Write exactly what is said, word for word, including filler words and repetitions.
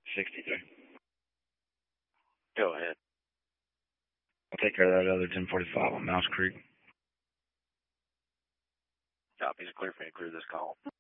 sixty-three. Go ahead. I'll take care of that other ten forty-five on Mouse Creek. Copy. It's clear for you to clear this call.